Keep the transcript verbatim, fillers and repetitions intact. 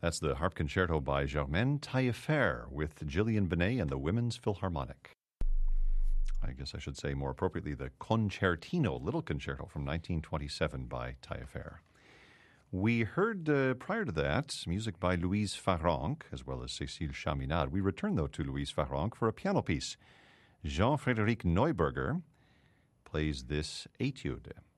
That's the harp concerto by Germaine Taillefer with Gillian Benet and the Women's Philharmonic. I guess I should say more appropriately the Concertino, Little Concerto from nineteen twenty-seven by Taillefer. We heard uh, prior to that music by Louise Farrenc as well as Cécile Chaminade. We return, though, to Louise Farrenc for a piano piece. Jean-Frédéric Neuberger plays this etude.